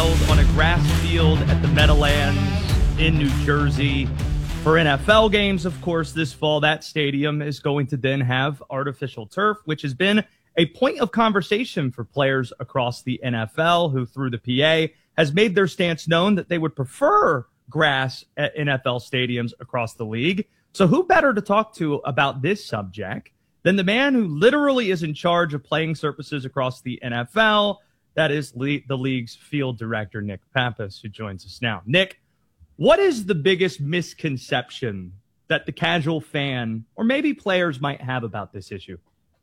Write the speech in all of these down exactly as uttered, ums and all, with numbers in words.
held on a grass field at the Meadowlands in New Jersey for N F L games. Of course, this fall, that stadium is going to then have artificial turf, which has been a point of conversation for players across the N F L who, through the P A, has made their stance known that they would prefer grass at N F L stadiums across the league. So who better to talk to about this subject than the man who literally is in charge of playing surfaces across the N F L? That is le- the league's field director, Nick Pappas, who joins us now. Nick, what is the biggest misconception that the casual fan or maybe players might have about this issue?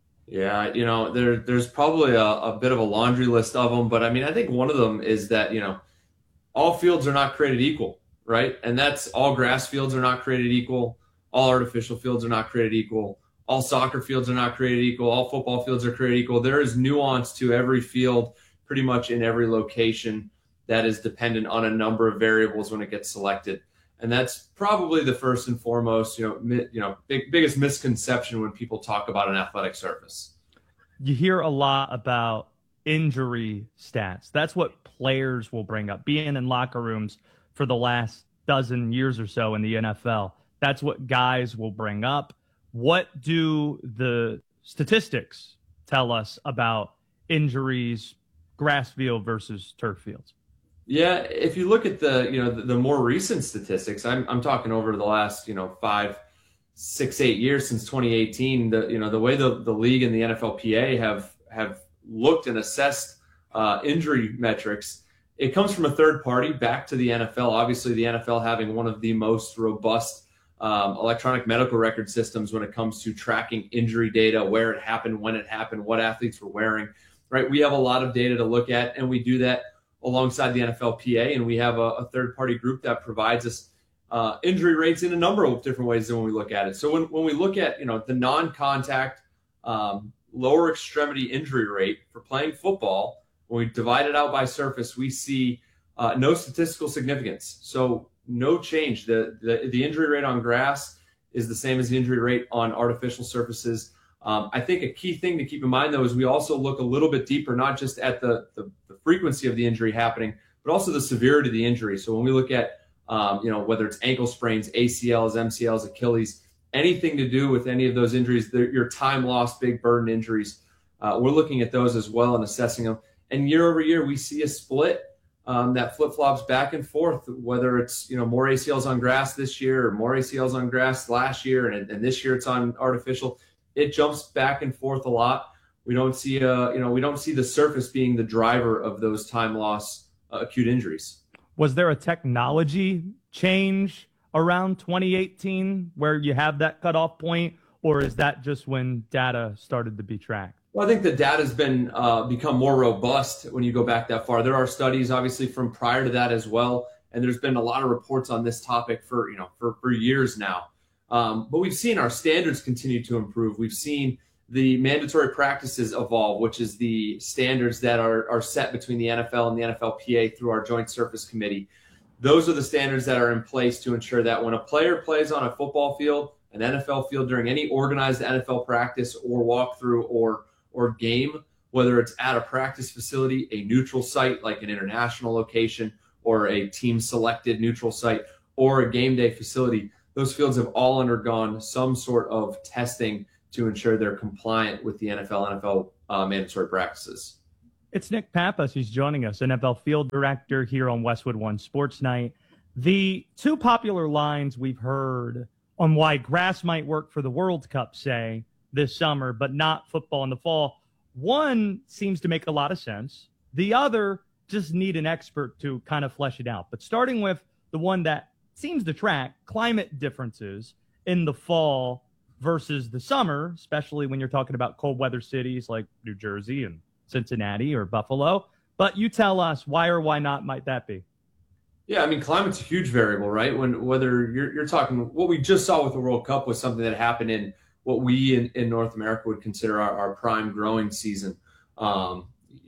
Yeah, you know, there, there's probably a, a bit of a laundry list of them, but I mean, I think one of them is that, you know, all fields are not created equal, right? And that's all grass fields are not created equal. All artificial fields are not created equal. All soccer fields are not created equal. All football fields are created equal. There is nuance to every field, pretty much in every location, that is dependent on a number of variables when it gets selected. And that's probably the first and foremost, you know, mi- you know, big, biggest misconception when people talk about an athletic surface. You hear a lot about injury stats. That's what players will bring up. Being in locker rooms for the last dozen years or so in the N F L, that's what guys will bring up. What do the statistics tell us about injuries, grass field versus turf fields? Yeah, if you look at the, you know, the, the more recent statistics, I'm I'm talking over the last, you know, five, six, eight years since twenty eighteen. The you know the way the, the league and the N F L P A have have looked and assessed uh, injury metrics, it comes from a third party back to the N F L. Obviously, the N F L having one of the most robust um, electronic medical record systems when it comes to tracking injury data, where it happened, when it happened, what athletes were wearing. Right, we have a lot of data to look at, and we do that alongside the N F L P A, and we have a, a third-party group that provides us uh, injury rates in a number of different ways than when we look at it. So when, when we look at, you know, the non-contact um, lower extremity injury rate for playing football, when we divide it out by surface, we see uh, no statistical significance. So no change. The, the the injury rate on grass is the same as the injury rate on artificial surfaces. Um, I think a key thing to keep in mind, though, is we also look a little bit deeper, not just at the, the, the frequency of the injury happening, but also the severity of the injury. So when we look at, um, you know, whether it's ankle sprains, A C Ls, M C Ls, Achilles, anything to do with any of those injuries, your time lost, big burden injuries, uh, we're looking at those as well and assessing them. And year over year, we see a split um, that flip-flops back and forth, whether it's, you know, more A C Ls on grass this year or more A C Ls on grass last year, and, and this year it's on artificial. It jumps back and forth a lot. We don't see, uh, you know, we don't see the surface being the driver of those time loss uh, acute injuries. Was there a technology change around twenty eighteen where you have that cutoff point, or is that just when data started to be tracked? Well, I think the data has been uh, become more robust when you go back that far. There are studies, obviously, from prior to that as well, and there's been a lot of reports on this topic for, you know, for, for years now. Um, but we've seen our standards continue to improve. We've seen the mandatory practices evolve, which is the standards that are, are set between the N F L and the N F L P A through our Joint Surface Committee. Those are the standards that are in place to ensure that when a player plays on a football field, an N F L field, during any organized N F L practice or walkthrough or or game, whether it's at a practice facility, a neutral site like an international location, or a team-selected neutral site, or a game day facility, those fields have all undergone some sort of testing to ensure they're compliant with the N F L, N F L uh, mandatory practices. It's Nick Pappas who's joining us, N F L field director here on Westwood One Sports Night. The two popular lines we've heard on why grass might work for the World Cup, say, this summer, but not football in the fall. One seems to make a lot of sense. The other just need an expert to kind of flesh it out. But starting with the one that seems to track climate differences in the fall versus the summer, especially when you're talking about cold weather cities like New Jersey and Cincinnati or Buffalo. But you tell us why or why not might that be? Yeah, I mean, climate's a huge variable, right? When whether you're, you're talking, what we just saw with the World Cup was something that happened in what we in, in North America would consider our, our prime growing season. Um,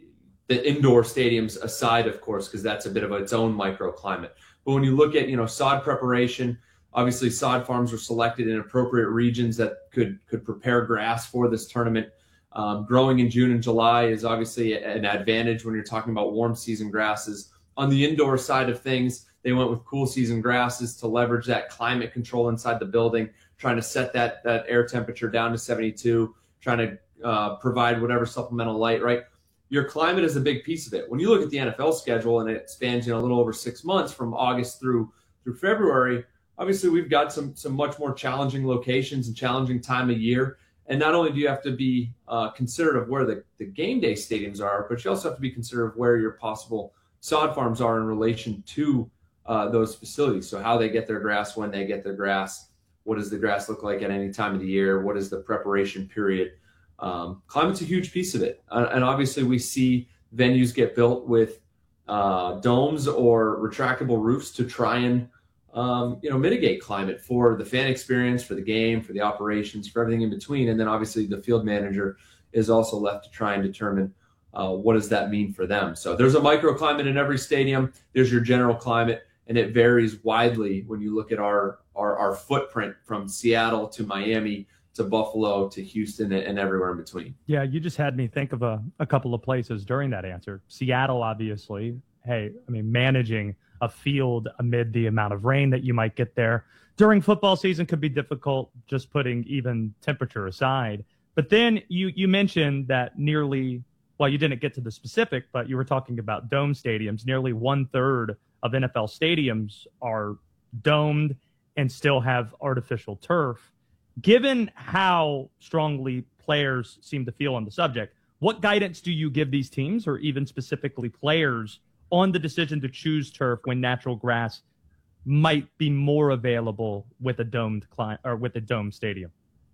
the indoor stadiums aside, of course, because that's a bit of its own microclimate. But when you look at, you know, sod preparation, obviously sod farms were selected in appropriate regions that could could prepare grass for this tournament. Um, growing in June and July is obviously an advantage when you're talking about warm season grasses. On the indoor side of things, they went with cool season grasses to leverage that climate control inside the building, trying to set that that air temperature down to seventy-two, trying to uh, provide whatever supplemental light, right? Your climate is a big piece of it. When you look at the N F L schedule and it spans, you know, a little over six months from August through through February, obviously we've got some some much more challenging locations and challenging time of year. And not only do you have to be uh, considerate of where the, the game day stadiums are, but you also have to be considerate of where your possible sod farms are in relation to uh, those facilities. So how they get their grass, when they get their grass, what does the grass look like at any time of the year? What is the preparation period? Um, climate's a huge piece of it. Uh, and obviously we see venues get built with uh, domes or retractable roofs to try and Um, you know, mitigate climate for the fan experience, for the game, for the operations, for everything in between. And then obviously the field manager is also left to try and determine uh, what does that mean for them. So there's a microclimate in every stadium. There's your general climate, and it varies widely when you look at our our, our footprint from Seattle to Miami to Buffalo to Houston and everywhere in between. Yeah, you just had me think of a, a couple of places during that answer. Seattle, obviously. Hey, I mean, managing a field amid the amount of rain that you might get there during football season could be difficult, just putting even temperature aside. But then you you mentioned that nearly, well, you didn't get to the specific, but you were talking about dome stadiums. Nearly one third of N F L stadiums are domed and still have artificial turf. Given how strongly players seem to feel on the subject, what guidance do you give these teams, or even specifically players, on the decision to choose turf when natural grass might be more available with a domed client or with a domed stadium?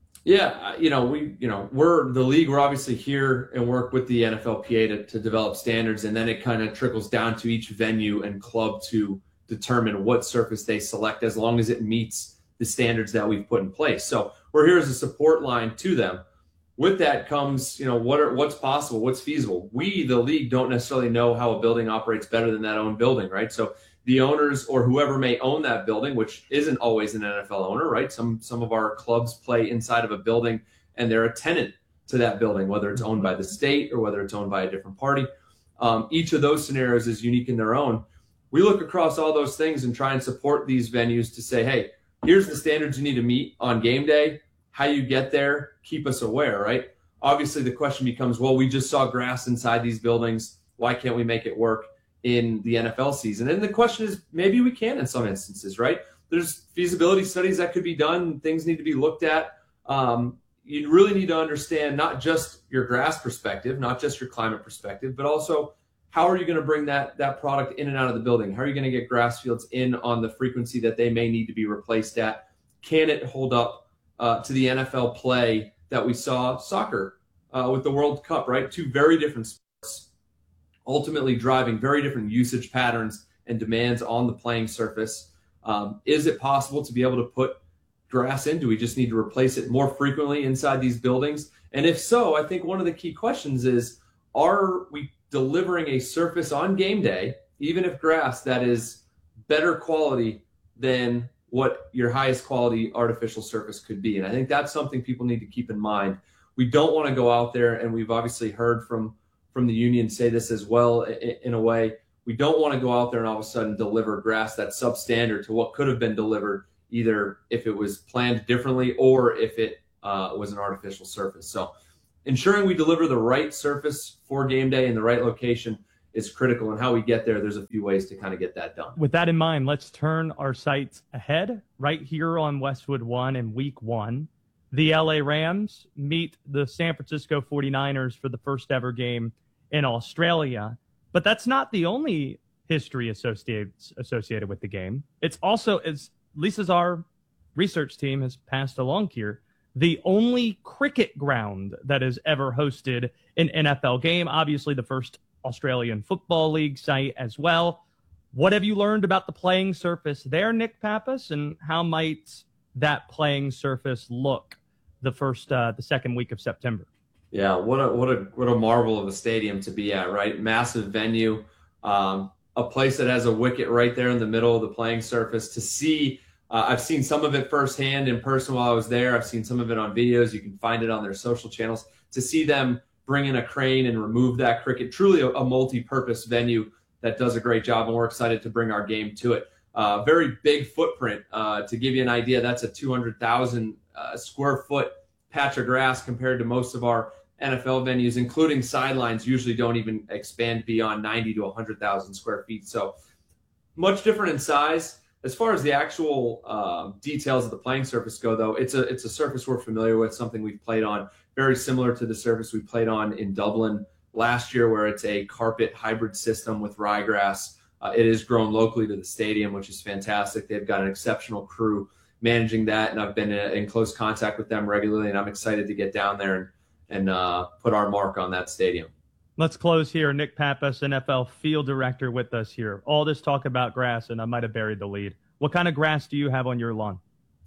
Yeah, you know, we, you know, we're the league. We're obviously here and work with the N F L P A to, to develop standards, and then it kind of trickles down to each venue and club to determine what surface they select, as long as it meets the standards that we've put in place. So we're here as a support line to them. With that comes, you know, what are what's possible, what's feasible. We, the league, don't necessarily know how a building operates better than that own building, right? So the owners or whoever may own that building, which isn't always an N F L owner, right? Some some of our clubs play inside of a building and they're a tenant to that building, whether it's owned by the state or whether it's owned by a different party. Um, each of those scenarios is unique in their own. We look across all those things and try and support these venues to say, hey, here's the standards you need to meet on game day. How you get there, keep us aware, right? Obviously, the question becomes, well, we just saw grass inside these buildings. Why can't we make it work in the N F L season? And the question is, maybe we can in some instances, right? There's feasibility studies that could be done. Things need to be looked at. Um, you really need to understand not just your grass perspective, not just your climate perspective, but also how are you going to bring that, that product in and out of the building? How are you going to get grass fields in on the frequency that they may need to be replaced at? Can it hold up Uh, to the N F L play that we saw soccer uh, with the World Cup, right? Two very different sports, ultimately driving very different usage patterns and demands on the playing surface. Um, is it possible to be able to put grass in? Do we just need to replace it more frequently inside these buildings? And if so, I think one of the key questions is, are we delivering a surface on game day, even if grass, that is better quality than what your highest quality artificial surface could be? And I think that's something people need to keep in mind. We don't want to go out there, and we've obviously heard from, from the union say this as well in, in a way. We don't want to go out there and all of a sudden deliver grass that's substandard to what could have been delivered, either if it was planned differently or if it uh, was an artificial surface. So ensuring we deliver the right surface for game day in the right location is critical. And how we get there, there's a few ways to kind of get that done. With that in mind, let's turn our sights ahead. Right here on Westwood One in week one, the L A Rams meet the San Francisco forty-niners for the first ever game in Australia. But that's not the only history associated associated with the game. It's also, as at least as our research team has passed along here, the only cricket ground that has ever hosted an N F L game. Obviously, the first Australian Football League site as well. What have you learned about the playing surface there, Nick Pappas, and how might that playing surface look the first, uh, the second week of September? Yeah, what a what a what a marvel of a stadium to be at, right? Massive venue, um, a place that has a wicket right there in the middle of the playing surface. To see, uh, I've seen some of it firsthand in person while I was there. I've seen some of it on videos. You can find it on their social channels. To see them bring in a crane and remove that cricket, truly a, a multi-purpose venue that does a great job, and we're excited to bring our game to it. Uh, very big footprint. Uh, to give you an idea, that's a two hundred thousand uh, square foot patch of grass compared to most of our N F L venues, including sidelines, usually don't even expand beyond ninety to one hundred thousand square feet. So much different in size. As far as the actual uh, details of the playing surface go, though, it's a it's a surface we're familiar with, something we've played on, very similar to the surface we played on in Dublin last year, where it's a carpet hybrid system with ryegrass. Uh, it is grown locally to the stadium, which is fantastic. They've got an exceptional crew managing that, and I've been in close contact with them regularly, and I'm excited to get down there and, and uh, put our mark on that stadium. Let's close here. Nick Pappas, N F L field director, with us here. All this talk about grass, and I might have buried the lead. What kind of grass do you have on your lawn?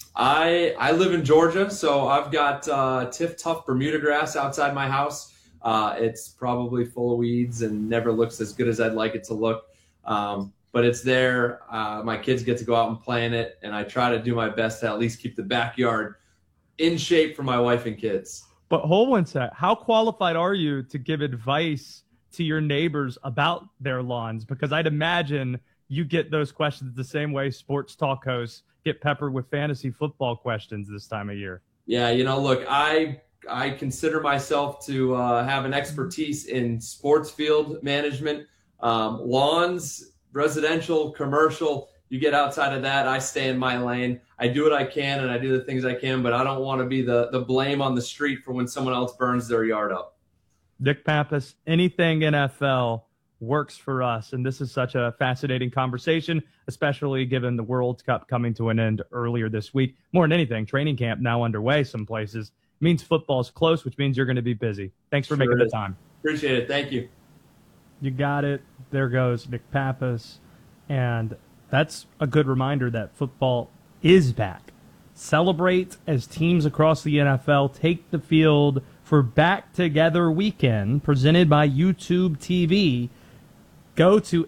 I I live in Georgia, so I've got uh, Tiff Tough Bermuda grass outside my house. Uh, it's probably full of weeds and never looks as good as I'd like it to look. Um, but it's there. Uh, my kids get to go out and play in it, and I try to do my best to at least keep the backyard in shape for my wife and kids. But hold one sec. How qualified are you to give advice to your neighbors about their lawns? Because I'd imagine you get those questions the same way sports talk hosts get peppered with fantasy football questions this time of year. Yeah, you know, look, I I consider myself to uh, have an expertise in sports field management. Um, lawns, residential, commercial, you get outside of that, I stay in my lane. I do what I can, and I do the things I can, but I don't want to be the, the blame on the street for when someone else burns their yard up. Nick Pappas, anything N F L works for us, and this is such a fascinating conversation, especially given the World Cup coming to an end earlier this week. More than anything, training camp now underway some places. It means football's close, which means you're going to be busy. Thanks for Sure making is. the time. Appreciate it. Thank you. You got it. There goes Nick Pappas. And that's a good reminder that football is back. Celebrate as teams across the N F L take the field for Back Together Weekend, presented by YouTube T V. Go to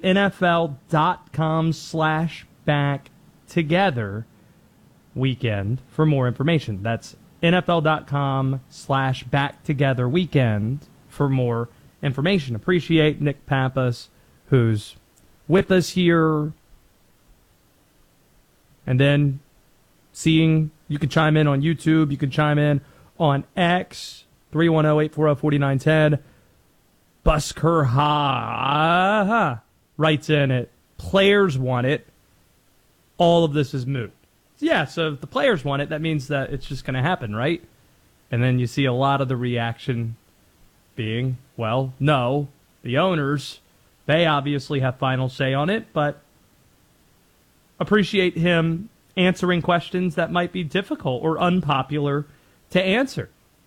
nfl.com slash back together weekend for more information. That's nfl.com slash back together weekend for more information. Appreciate Nick Pappas, who's with us here. And then seeing, you can chime in on YouTube, you can chime in on X, three one zero, eight four zero, four nine one zero. Busker Ha writes in it, players want it. All of this is moot. Yeah, so if the players want it, that means that it's just going to happen, right? And then you see a lot of the reaction being, well, no, the owners, they obviously have final say on it, but appreciate him answering questions that might be difficult or unpopular to answer.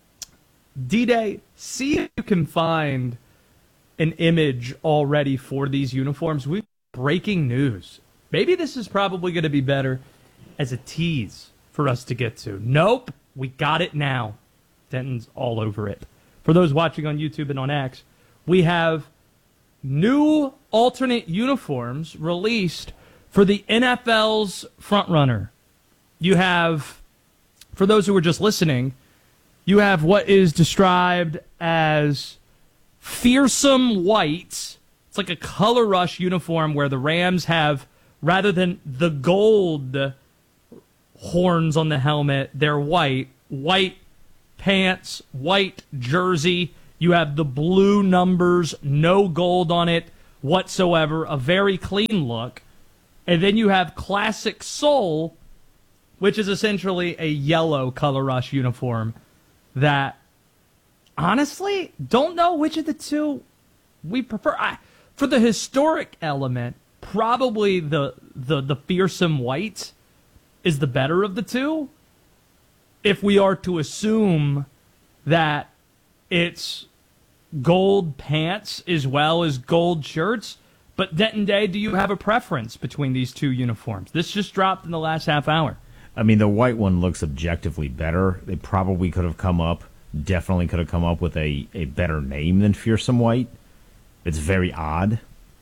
D-Day, see if you can find an image already for these uniforms. We breaking news. Maybe this is probably going to be better as a tease for us to get to. Nope, we got it now. Denton's all over it. For those watching on YouTube and on X, we have new alternate uniforms released for the N F L's frontrunner. You have, for those who are just listening, you have what is described as fearsome white. It's like a color rush uniform where the Rams have, rather than the gold horns on the helmet, they're white. White pants, white jersey. You have the blue numbers, no gold on it whatsoever. A very clean look. And then you have Classic Soul, which is essentially a yellow color rush uniform that, honestly, don't know which of the two we prefer. I, for the historic element, probably the, the, the fearsome white is the better of the two. If we are to assume that it's gold pants as well as gold shirts. But Denton Day, do you have a preference between these two uniforms? This just dropped in the last half hour. I mean, the white one looks objectively better. They probably could have come up, definitely could have come up with a, a better name than Fearsome White. It's very odd.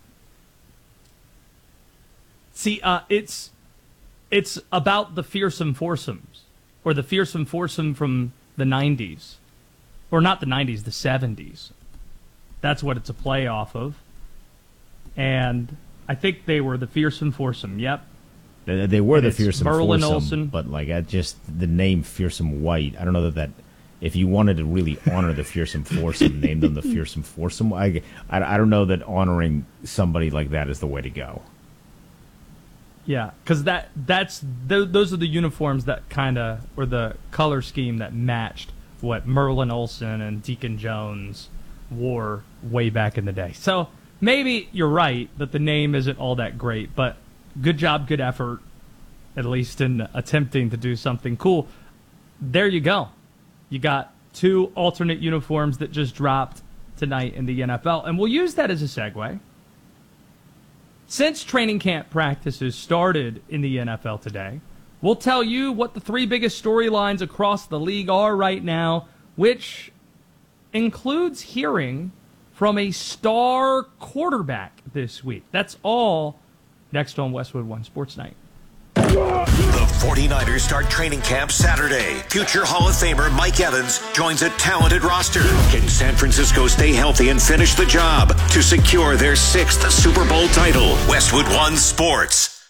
See, uh, it's it's about the Fearsome Foursomes, or the Fearsome Foursome from the nineties. Or not the nineties, the seventies. That's what it's a play off of. And I think they were the Fearsome Foursome. Yep. They, they were And the it's Fearsome Merlin Foursome, Olsen. but like I just the name Fearsome White. I don't know that that if you wanted to really honor the Fearsome Foursome, name them the Fearsome Foursome. I, I I don't know that honoring somebody like that is the way to go. Yeah, because that that's th- those are the uniforms that kind of or the color scheme that matched what Merlin Olsen and Deacon Jones wore way back in the day. So maybe you're right that the name isn't all that great, but good job, good effort, at least in attempting to do something cool. There you go. You got two alternate uniforms that just dropped tonight in the N F L, and we'll use that as a segue. Since training camp practices started in the N F L today, we'll tell you what the three biggest storylines across the league are right now, which includes hearing from a star quarterback this week. That's all next on Westwood One Sports Night. The 49ers start training camp Saturday. Future Hall of Famer Mike Evans joins a talented roster. Can San Francisco stay healthy and finish the job to secure their sixth Super Bowl title? Westwood One Sports.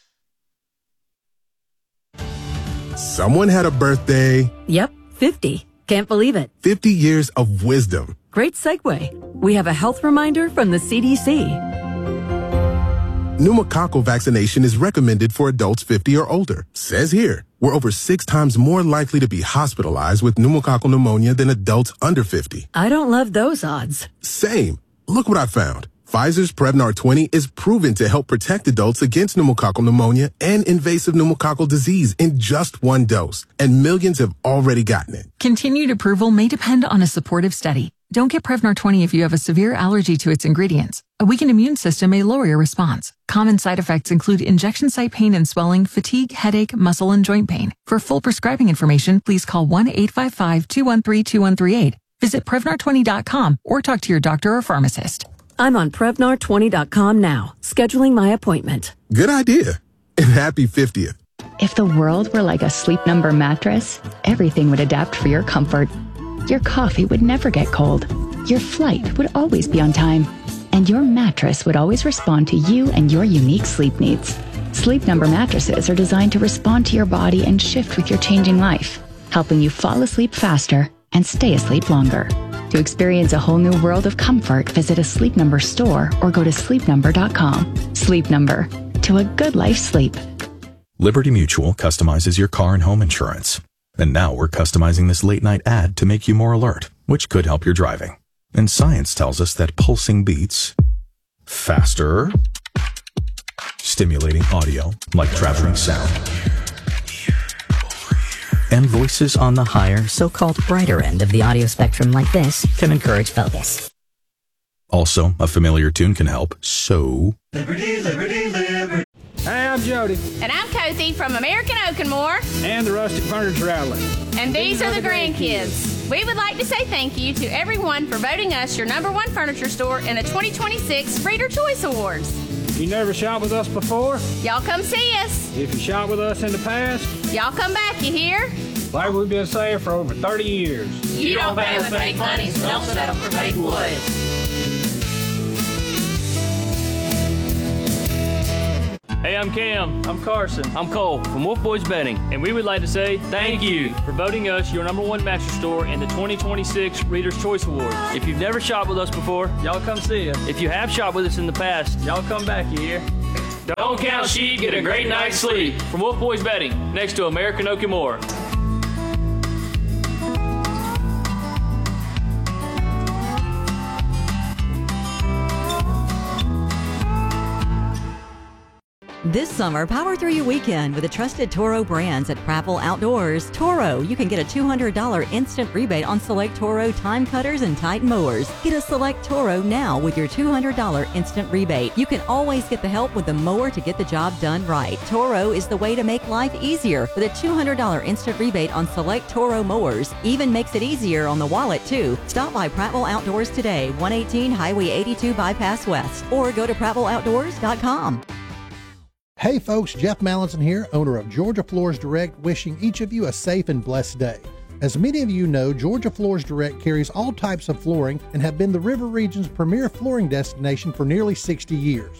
Someone had a birthday. Yep, fifty. Can't believe it. fifty years of wisdom. Great segue. We have a health reminder from the C D C. Pneumococcal vaccination is recommended for adults fifty or older. Says here, we're over six times more likely to be hospitalized with pneumococcal pneumonia than adults under fifty. I don't love those odds. Same. Look what I found. Pfizer's Prevnar twenty is proven to help protect adults against pneumococcal pneumonia and invasive pneumococcal disease in just one dose. And millions have already gotten it. Continued approval may depend on a supportive study. Don't get Prevnar twenty if you have a severe allergy to its ingredients. A weakened immune system may lower your response. Common side effects include injection site pain and swelling, fatigue, headache, muscle, and joint pain. For full prescribing information, please call one eight five five, two one three, two one three eight. Visit Prevnar twenty dot com or talk to your doctor or pharmacist. I'm on Prevnar twenty dot com now, scheduling my appointment. Good idea. And happy fiftieth. If the world were like a Sleep Number mattress, everything would adapt for your comfort. Your coffee would never get cold. Your flight would always be on time. And your mattress would always respond to you and your unique sleep needs. Sleep Number mattresses are designed to respond to your body and shift with your changing life, helping you fall asleep faster and stay asleep longer. To experience a whole new world of comfort, visit a Sleep Number store or go to sleep number dot com. Sleep Number. To a good life sleep. Liberty Mutual customizes your car and home insurance. And now we're customizing this late night ad to make you more alert, which could help your driving. And science tells us that pulsing beats faster, stimulating audio like traveling sound, and voices on the higher, so-called brighter end of the audio spectrum like this can encourage focus. Also, a familiar tune can help, so... Liberty, liberty, liberty. Hey, I'm Jody. And I'm Cozy from American Oakenmore. And the Rustic Furniture Outlet. And these, these are, are the grandkids. grandkids. We would like to say thank you to everyone for voting us your number one furniture store in the twenty twenty-six Reader Choice Awards. You never shopped with us before? Y'all come see us. If you shopped with us in the past? Y'all come back, you hear? Like we've been saying for over thirty years. You, you don't pay with fake money, so don't settle for fake wood. Hey, I'm Cam. I'm Carson. I'm Cole from Wolf Boys Betting, and we would like to say thank you for voting us your number one mattress store in the twenty twenty-six Reader's Choice Awards. If you've never shopped with us before, y'all come see us. If you have shopped with us in the past, y'all come back, you hear? Don't count sheep, get a great night's sleep. From Wolf Boys Betting, next to American Oakenmore. This summer, power through your weekend with the trusted Toro brands at Prattville Outdoors. Toro, you can get a two hundred dollars instant rebate on select Toro time cutters and Titan mowers. Get a select Toro now with your two hundred dollars instant rebate. You can always get the help with the mower to get the job done right. Toro is the way to make life easier with a two hundred dollars instant rebate on select Toro mowers. Even makes it easier on the wallet, too. Stop by Prattville Outdoors today, one eighteen Highway eighty-two Bypass West, or go to prattville outdoors dot com. Hey folks, Jeff Mallinson here, owner of Georgia Floors Direct, wishing each of you a safe and blessed day. As many of you know, Georgia Floors Direct carries all types of flooring and have been the River Region's premier flooring destination for nearly sixty years.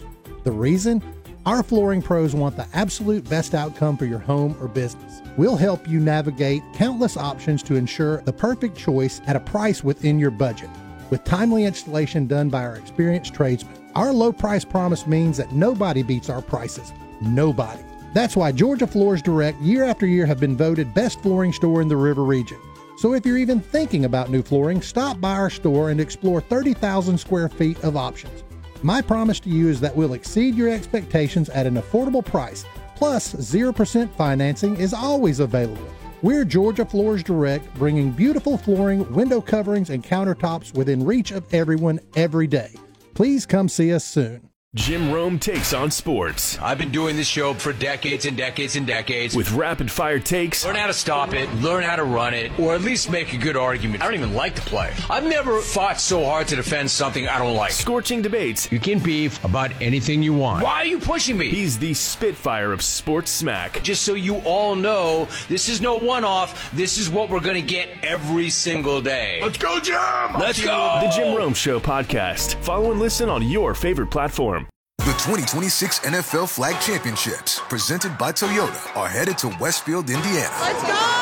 The reason? Our flooring pros want the absolute best outcome for your home or business. We'll help you navigate countless options to ensure the perfect choice at a price within your budget. With timely installation done by our experienced tradesmen, our low price promise means that nobody beats our prices. Nobody. That's why Georgia Floors Direct year after year have been voted best flooring store in the River Region. So if you're even thinking about new flooring, stop by our store and explore thirty thousand square feet of options. My promise to you is that we'll exceed your expectations at an affordable price, plus zero percent financing is always available. We're Georgia Floors Direct, bringing beautiful flooring, window coverings, and countertops within reach of everyone every day. Please come see us soon. Jim Rome takes on sports. I've been doing this show for decades and decades and decades. With rapid-fire takes. Learn how to stop it, learn how to run it, or at least make a good argument. I don't even like the play. I've never fought so hard to defend something I don't like. Scorching debates. You can beef about anything you want. Why are you pushing me? He's the Spitfire of sports smack. Just so you all know, this is no one-off. This is what we're going to get every single day. Let's go, Jim! Let's go! The Jim Rome Show podcast. Follow and listen on your favorite platform. The twenty twenty-six N F L Flag Championships, presented by Toyota, are headed to Westfield, Indiana. Let's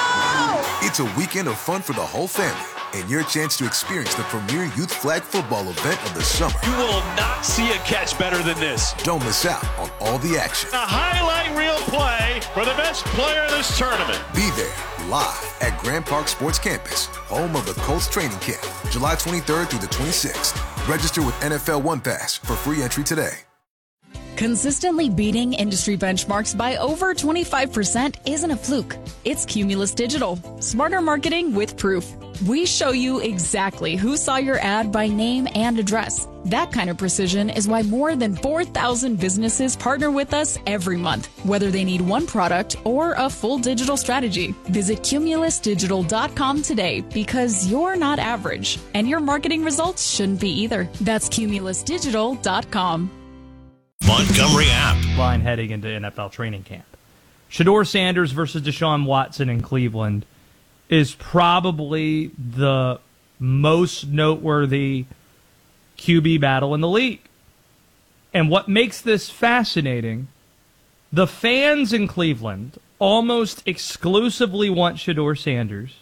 go! It's a weekend of fun for the whole family and your chance to experience the premier youth flag football event of the summer. You will not see a catch better than this. Don't miss out on all the action. A highlight reel play for the best player of this tournament. Be there live at Grand Park Sports Campus, home of the Colts training camp, July twenty-third through the twenty-sixth. Register with N F L One Pass for free entry today. Consistently beating industry benchmarks by over twenty-five percent isn't a fluke. It's Cumulus Digital. Smarter marketing with proof. We show you exactly who saw your ad by name and address. That kind of precision is why more than four thousand businesses partner with us every month, whether they need one product or a full digital strategy. Visit cumulus digital dot com today because you're not average, and your marketing results shouldn't be either. That's cumulus digital dot com. Montgomery app. Line heading into N F L training camp. Shedeur Sanders versus Deshaun Watson in Cleveland is probably the most noteworthy Q B battle in the league. And what makes this fascinating, the fans in Cleveland almost exclusively want Shedeur Sanders,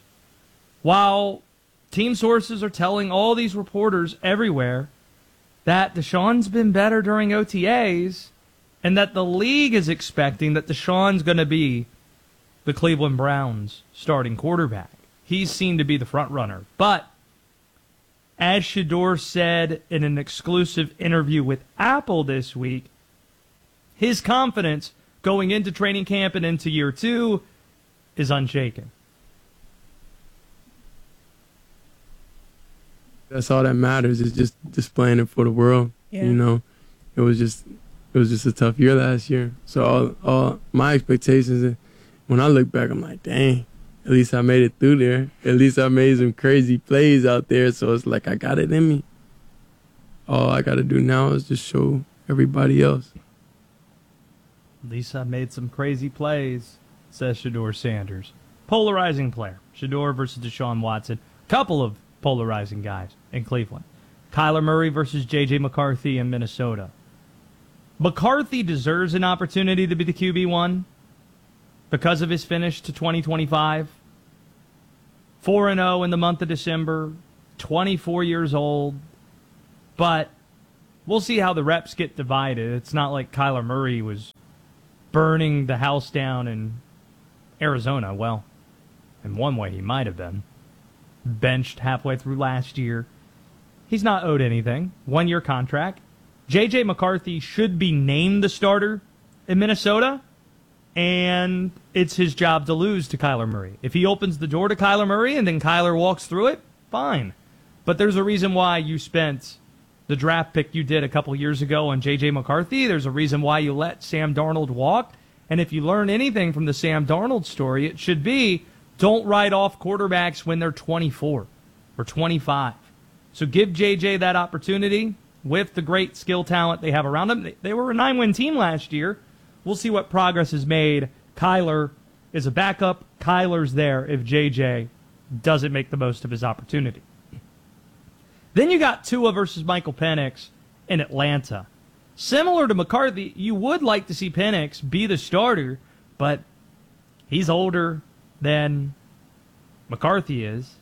while team sources are telling all these reporters everywhere that Deshaun's been better during O T As, and that the league is expecting that Deshaun's going to be the Cleveland Browns starting quarterback. He's seen to be the front runner. But as Shedeur said in an exclusive interview with Apple this week, his confidence going into training camp and into year two is unshaken. That's all that matters, is just displaying it for the world. Yeah. You know, it was just it was just a tough year last year. So all, all my expectations, when I look back, I'm like, dang, at least I made it through there. At least I made some crazy plays out there. So it's like I got it in me. All I got to do now is just show everybody else. At least I made some crazy plays, says Shedeur Sanders. Polarizing player. Shedeur versus Deshaun Watson. Couple of polarizing guys in Cleveland. Kyler Murray versus J J McCarthy in Minnesota. McCarthy deserves an opportunity to be the Q B one because of his finish to twenty twenty-five. four and oh in the month of December, twenty-four years old. But we'll see how the reps get divided. It's not like Kyler Murray was burning the house down in Arizona. Well, in one way he might have been. Benched halfway through last year. He's not owed anything. One-year contract. J J McCarthy should be named the starter in Minnesota, and it's his job to lose to Kyler Murray. If he opens the door to Kyler Murray and then Kyler walks through it, fine. But there's a reason why you spent the draft pick you did a couple years ago on J J McCarthy. There's a reason why you let Sam Darnold walk. And if you learn anything from the Sam Darnold story, it should be don't write off quarterbacks when they're twenty-four or twenty-five. So give J J that opportunity with the great skill talent they have around them. They were a nine-win team last year. We'll see what progress is made. Kyler is a backup. Kyler's there if J J doesn't make the most of his opportunity. Then you got Tua versus Michael Penix in Atlanta. similar to McCarthy, you would like to see Penix be the starter, but he's older than McCarthy is,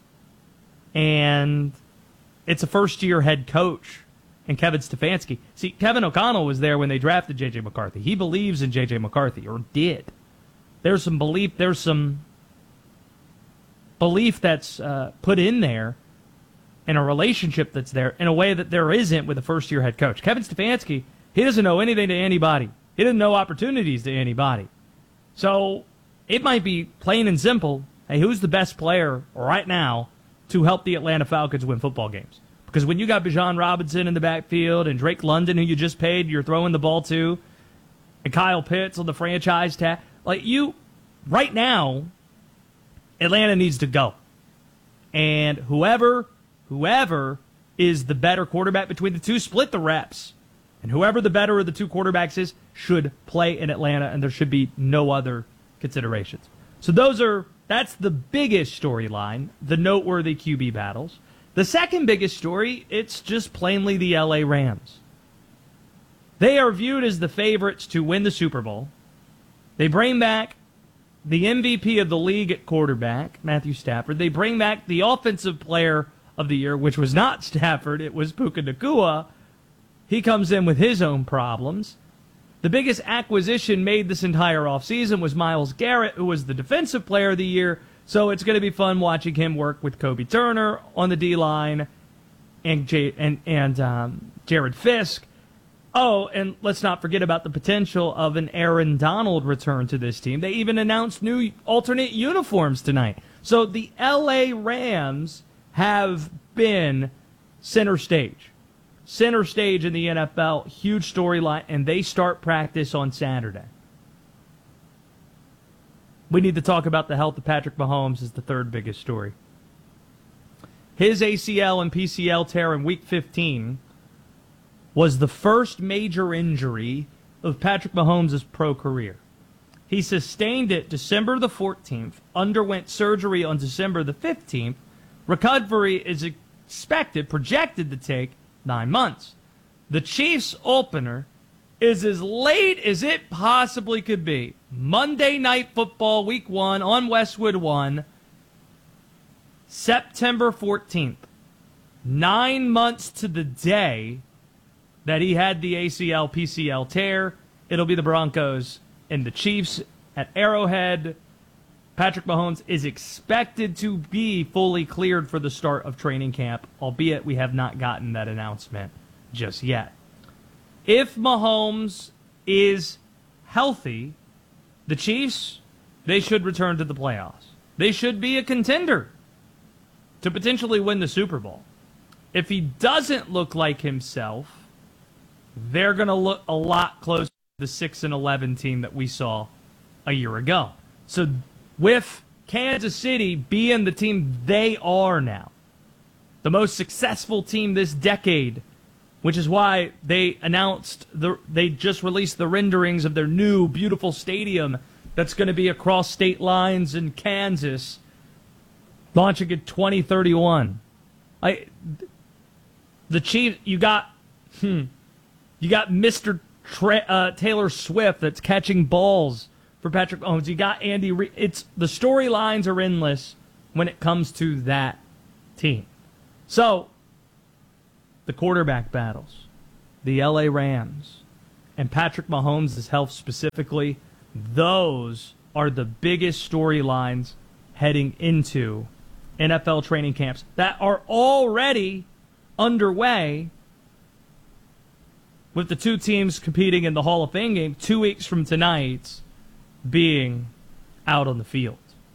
and it's a first-year head coach in Kevin Stefanski. See, Kevin O'Connell was there when they drafted J J. McCarthy. He believes in J J. McCarthy, or did. There's some belief, there's some belief that's uh, put in there, and a relationship that's there in a way that there isn't with a first-year head coach. Kevin Stefanski, he doesn't know anything to anybody. He doesn't know opportunities to anybody. So it might be plain and simple, hey, who's the best player right now to help the Atlanta Falcons win football games? Because when you got Bijan Robinson in the backfield and Drake London, who you just paid, you're throwing the ball to, and Kyle Pitts on the franchise tag, like you, right now, Atlanta needs to go. And whoever, whoever is the better quarterback between the two, split the reps. And whoever the better of the two quarterbacks is should play in Atlanta, and there should be no other considerations. So those are, that's the biggest storyline, the noteworthy Q B battles. The second biggest story, it's just plainly the L A Rams. They are viewed as the favorites to win the Super Bowl. They bring back the M V P of the league at quarterback, Matthew Stafford. They bring back the offensive player of the year, which was not Stafford, it was Puka Nacua. He comes in with his own problems. The biggest acquisition made this entire offseason was Myles Garrett, who was the defensive player of the year. So it's going to be fun watching him work with Kobe Turner on the D-line and J- and, and um, Jared Fisk. Oh, and let's not forget about the potential of an Aaron Donald return to this team. They even announced new alternate uniforms tonight. So the L A Rams have been center stage. Center stage in the N F L, huge storyline, and they start practice on Saturday. We need to talk about the health of Patrick Mahomes as the third biggest story. His A C L and P C L tear in Week fifteen was the first major injury of Patrick Mahomes' pro career. He sustained it December the fourteenth, underwent surgery on December the fifteenth. Recovery is expected, projected to take nine months. The Chiefs' opener is as late as it possibly could be. Monday Night Football, Week one on Westwood one, September fourteenth. Nine months to the day that he had the A C L P C L tear. It'll be the Broncos and the Chiefs at Arrowhead. Patrick Mahomes is expected to be fully cleared for the start of training camp, albeit we have not gotten that announcement just yet. If Mahomes is healthy, the Chiefs, they should return to the playoffs. They should be a contender to potentially win the Super Bowl. If he doesn't look like himself, they're going to look a lot closer to the six and eleven team that we saw a year ago. So with Kansas City being the team they are now, the most successful team this decade, which is why they announced, the they just released the renderings of their new beautiful stadium that's going to be across state lines in Kansas, launching in twenty thirty-one. I, the Chiefs, you got, hmm, you got Mister Tra- uh, Taylor Swift that's catching balls for Patrick Mahomes. You got Andy Reid. It's the storylines are endless when it comes to that team. So the quarterback battles, the L A Rams, and Patrick Mahomes' health specifically, those are the biggest storylines heading into N F L training camps that are already underway, with the two teams competing in the Hall of Fame game two weeks from tonight being out on the field.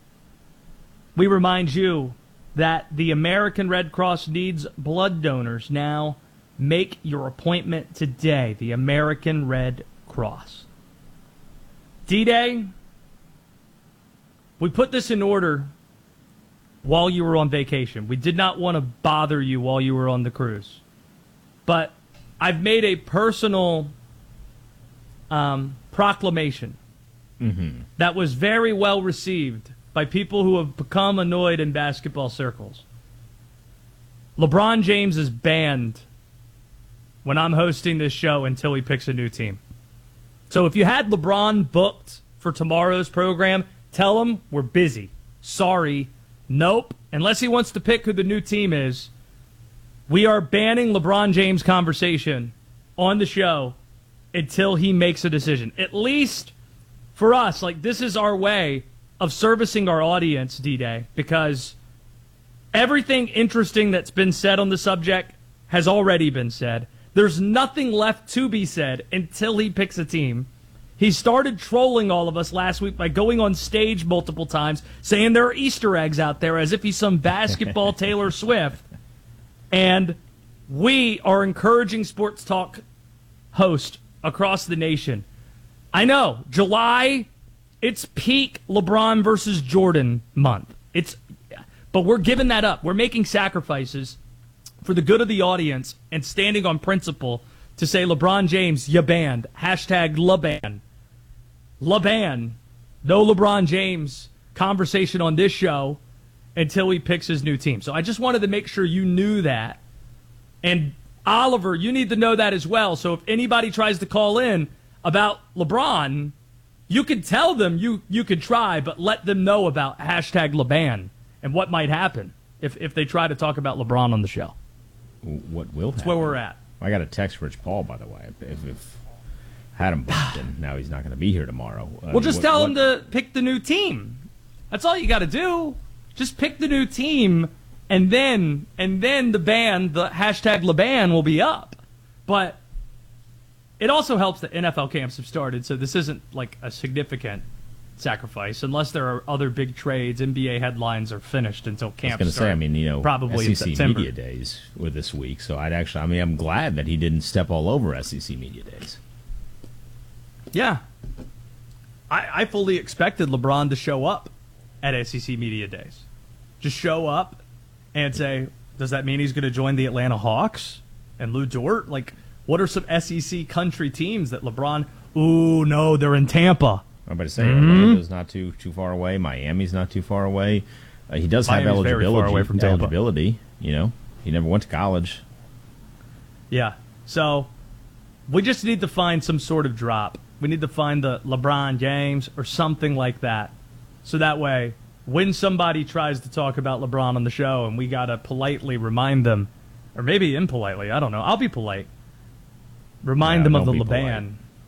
We remind you that the American Red Cross needs blood donors. Now make your appointment today. The American Red Cross. D-Day, we put this in order while you were on vacation. We did not want to bother you while you were on the cruise. But I've made a personal um, proclamation mm-hmm. that was very well received by people who have become annoyed in basketball circles. LeBron James is banned when I'm hosting this show until he picks a new team. So if you had LeBron booked for tomorrow's program, tell him we're busy. Sorry. Nope. Unless he wants to pick who the new team is, we are banning LeBron James conversation on the show until he makes a decision. At least for us, like, this is our way of servicing our audience, D-Day, because everything interesting that's been said on the subject has already been said. There's nothing left to be said until he picks a team. He started trolling all of us last week by going on stage multiple times, saying there are Easter eggs out there as if he's some basketball Taylor Swift. And we are encouraging sports talk hosts across the nation. I know, July, it's peak LeBron versus Jordan month. It's, but we're giving that up. We're making sacrifices for the good of the audience and standing on principle to say LeBron James, ya banned. Hashtag LeBan. LeBan. No LeBron James conversation on this show until he picks his new team. So I just wanted to make sure you knew that. And Oliver, you need to know that as well. So if anybody tries to call in about LeBron, you can tell them you, you could try, but let them know about hashtag LeBan and what might happen if, if they try to talk about LeBron on the show. What will happen? That's where we're at. I got a text Rich Paul, by the way. If, if had him booked in, now he's not going to be here tomorrow. Uh, well, just what, tell what? him to pick the new team. That's all you got to do. Just pick the new team, and then and then the ban, the hashtag LeBan, will be up. But it also helps that N F L camps have started, so this isn't like a significant sacrifice unless there are other big trades. N B A headlines are finished until camp. I was going to say, I mean, you know, probably S E C in September. Media Days were this week, so I'd actually, I mean, I'm glad that he didn't step all over S E C Media Days. Yeah, I, I fully expected LeBron to show up at S E C Media Days. Just show up and say, does that mean he's going to join the Atlanta Hawks and Lou Dort? Like, what are some S E C country teams that LeBron, ooh, no, they're in Tampa. I'm about to say, Mm-hmm. Orlando's not too too far away. Miami's not too far away. Uh, he does have Miami's very eligibility. far away from Tampa. eligibility, you know. He never went to college. Yeah, so we just need to find some sort of drop. We need to find the LeBron James or something like that. So that way, when somebody tries to talk about LeBron on the show and we got to politely remind them, or maybe impolitely, I don't know. I'll be polite. Remind Yeah, them of the don't be LeBan.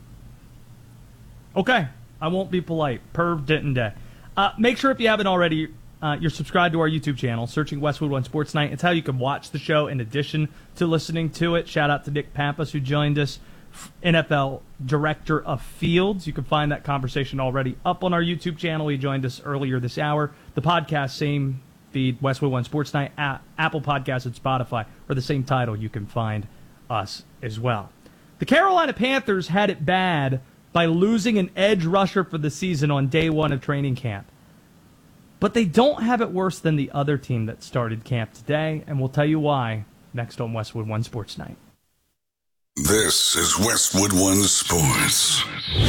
Okay, I won't be polite. Per Denton Day. Uh, make sure if you haven't already, uh, you're subscribed to our YouTube channel, searching Westwood One Sports Night. It's how you can watch the show in addition to listening to it. Shout out to Nick Pappas, who joined us, N F L Director of Fields. You can find that conversation already up on our YouTube channel. He joined us earlier this hour. The podcast, same feed, Westwood One Sports Night, at Apple Podcasts and Spotify, or the same title. You can find us as well. The Carolina Panthers had it bad by losing an edge rusher for the season on day one of training camp. But they don't have it worse than the other team that started camp today, and we'll tell you why next on Westwood One Sports Night. This is Westwood One Sports.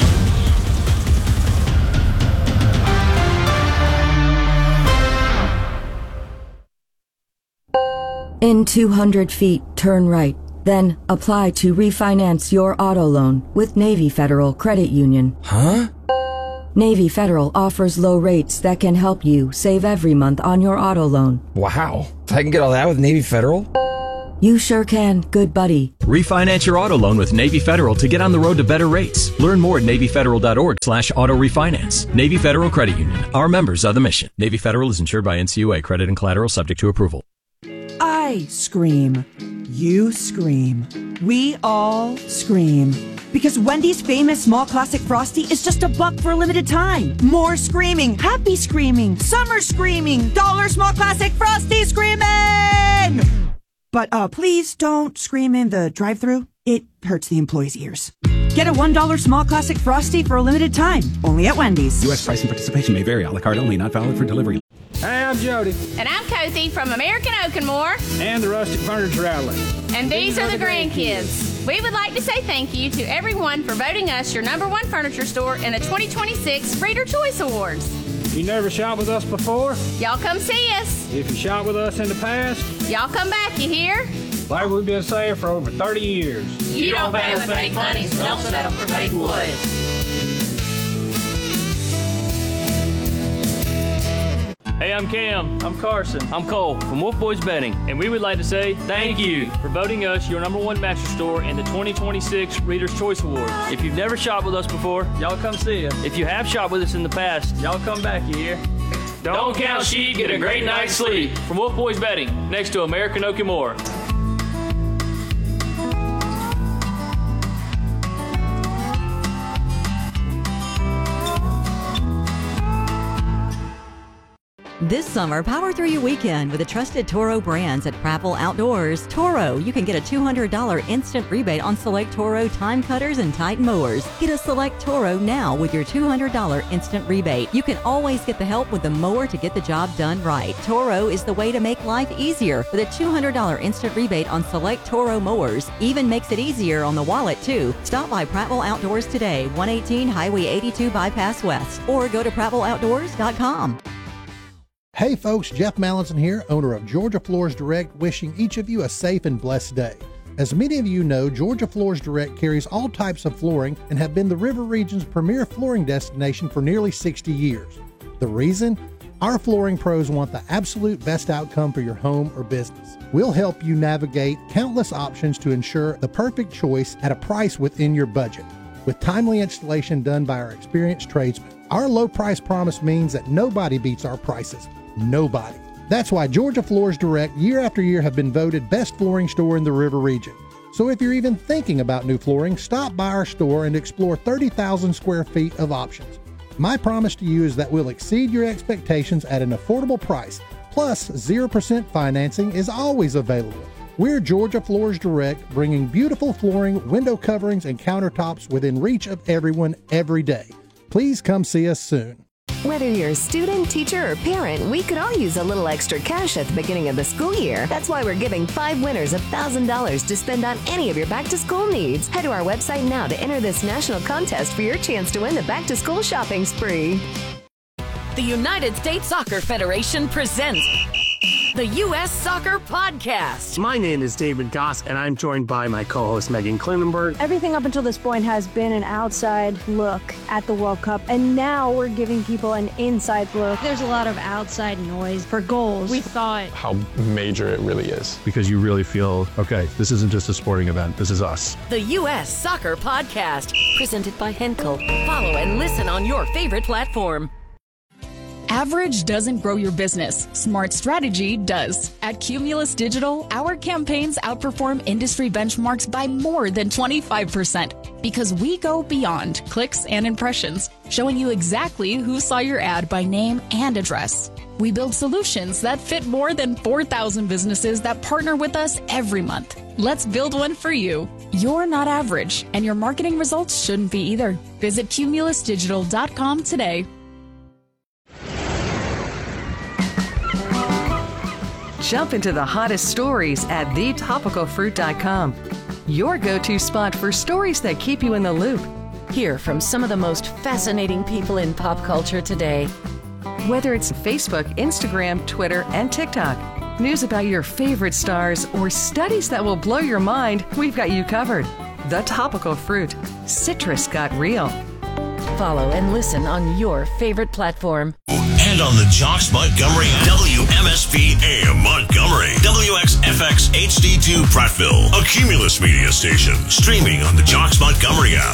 In two hundred feet, turn right. Then apply to refinance your auto loan with Navy Federal Credit Union. Huh? Navy Federal offers low rates that can help you save every month on your auto loan. Wow. I can get all that with Navy Federal? You sure can, good buddy. Refinance your auto loan with Navy Federal to get on the road to better rates. Learn more at NavyFederal.org slash auto refinance. Navy Federal Credit Union. Our members are the mission. Navy Federal is insured by N C U A. Credit and collateral subject to approval. I scream. You scream. We all scream. Because Wendy's famous small classic Frosty is just a buck for a limited time. More screaming, happy screaming, summer screaming, dollar small classic Frosty screaming! But uh, please don't scream in the drive-thru. It hurts the employees' ears. Get a one dollar small classic Frosty for a limited time. Only at Wendy's. U S price and participation may vary. A la carte only. Not valid for delivery. Hey, I'm Jody. And I'm Cozy from American Oak and More. And the Rustic Furniture Outlet. And these are the grandkids. We would like to say thank you to everyone for voting us your number one furniture store in the twenty twenty-six Reader Choice Awards. You never shopped with us before? Y'all come see us. If you shopped with us in the past? Y'all come back, you hear? Like we've been saying for over thirty years. You don't pay with fake money, so don't settle for fake wood. Hey, I'm Cam. I'm Carson. I'm Cole from Wolf Boys Betting, and we would like to say thank you for voting us your number one mattress store in the twenty twenty-six Reader's Choice Award. If you've never shopped with us before, y'all come see us. If you have shopped with us in the past, y'all come back here. Don't count sheep, get a great night's sleep. From Wolf Boys Betting, next to American Oak and More. This summer, power through your weekend with the trusted Toro brands at Prattville Outdoors. Toro, you can get a two hundred dollars instant rebate on select Toro time cutters and Titan mowers. Get a select Toro now with your two hundred dollars instant rebate. You can always get the help with the mower to get the job done right. Toro is the way to make life easier with a two hundred dollars instant rebate on select Toro mowers. Even makes it easier on the wallet, too. Stop by Prattville Outdoors today, one eighteen Highway eighty-two Bypass West, or go to prattville outdoors dot com. Hey folks, Jeff Mallinson here, owner of Georgia Floors Direct, wishing each of you a safe and blessed day. As many of you know, Georgia Floors Direct carries all types of flooring and have been the River Region's premier flooring destination for nearly sixty years. The reason? Our flooring pros want the absolute best outcome for your home or business. We'll help you navigate countless options to ensure the perfect choice at a price within your budget, with timely installation done by our experienced tradesmen. Our low price promise means that nobody beats our prices. Nobody. That's why Georgia Floors Direct year after year have been voted best flooring store in the River Region. So if you're even thinking about new flooring, stop by our store and explore thirty thousand square feet of options. My promise to you is that we'll exceed your expectations at an affordable price. Plus, zero percent financing is always available. We're Georgia Floors Direct, bringing beautiful flooring, window coverings, and countertops within reach of everyone every day. Please come see us soon. Whether you're a student, teacher, or parent, we could all use a little extra cash at the beginning of the school year. That's why we're giving five winners one thousand dollars to spend on any of your back-to-school needs. Head to our website now to enter this national contest for your chance to win the back-to-school shopping spree. The United States Soccer Federation presents the U S Soccer Podcast. My name is David Goss, and I'm joined by my co-host Megan Klinenberg. Everything up until this point has been an outside look at the World Cup, and now we're giving people an inside look. There's a lot of outside noise for goals. We thought how major it really is, because you really feel, okay, this isn't just a sporting event, this is us. The U S Soccer Podcast, presented by Henkel. Follow and listen on your favorite platform. Average doesn't grow your business. Smart strategy does. At Cumulus Digital, our campaigns outperform industry benchmarks by more than twenty-five percent because we go beyond clicks and impressions, showing you exactly who saw your ad by name and address. We build solutions that fit more than four thousand businesses that partner with us every month. Let's build one for you. You're not average, and your marketing results shouldn't be either. Visit cumulus digital dot com today. Jump into the hottest stories at the topical fruit dot com. Your go-to spot for stories that keep you in the loop. Hear from some of the most fascinating people in pop culture today. Whether it's Facebook, Instagram, Twitter, and TikTok, news about your favorite stars, or studies that will blow your mind, we've got you covered. The Topical Fruit. Citrus got real. Follow and listen on your favorite platform. And on the Jocks Montgomery app. W M S P A M Montgomery. W X F X H D two Prattville. A Cumulus media station. Streaming on the Jocks Montgomery app.